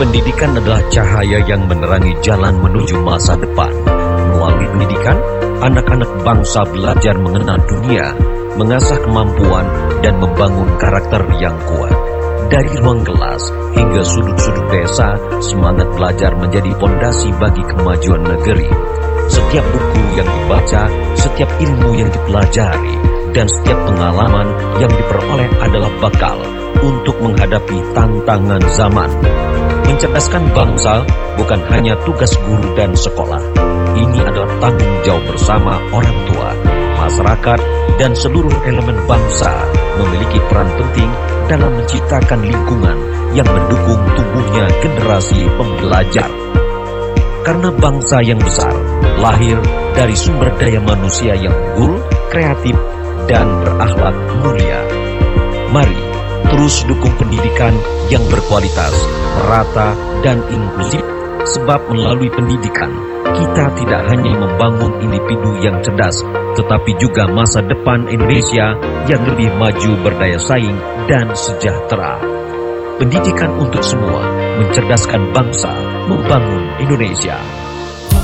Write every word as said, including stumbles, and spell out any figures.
Pendidikan adalah cahaya yang menerangi jalan menuju masa depan. Melalui pendidikan, anak-anak bangsa belajar mengenal dunia, mengasah kemampuan, dan membangun karakter yang kuat. Dari ruang kelas hingga sudut-sudut desa, semangat belajar menjadi pondasi bagi kemajuan negeri. Setiap buku yang dibaca, setiap ilmu yang dipelajari, dan setiap pengalaman yang diperoleh adalah bekal untuk menghadapi tantangan zaman. Mencerdaskan bangsa bukan hanya tugas guru dan sekolah. Ini adalah tanggung jawab bersama orang tua, masyarakat, dan seluruh elemen bangsa memiliki peran penting dalam menciptakan lingkungan yang mendukung tumbuhnya generasi pembelajar. Karena bangsa yang besar lahir dari sumber daya manusia yang unggul, kreatif, dan berakhlak mulia. Mari terus dukung pendidikan yang berkualitas, merata, dan inklusif, sebab melalui pendidikan, kita tidak hanya membangun individu yang cerdas, tetapi juga masa depan Indonesia yang lebih maju, berdaya saing, dan sejahtera. Pendidikan untuk semua, mencerdaskan bangsa, membangun Indonesia.